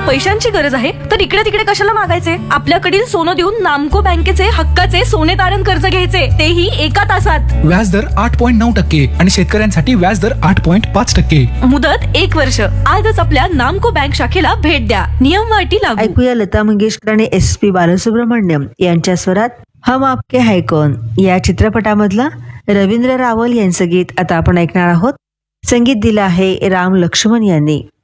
पैशांची गरज आहे तर इकडे तिकडे कशाला मागायचे? आपल्याकडील सोनं देऊन नामको बँकेचे हक्काचे सोने तारण कर्ज घ्यायचे, तेही एका तासात. व्याजदर 8.9% आणि शेतकऱ्यांसाठी व्याजदर 8.5%. मुदत 1 वर्ष. आजच आपल्या नामको बँक शाखेला भेट द्या. नियम व अटी लागू. ऐकूया लता मंगेशकर आणि SP बालसुब्रमण्यम यांच्या स्वरात हम आपके है कौन या चित्रपटामधला रवींद्र रावल यांचं गीत आता आपण ऐकणार आहोत. संगीत दिलं आहे राम लक्ष्मण यांनी.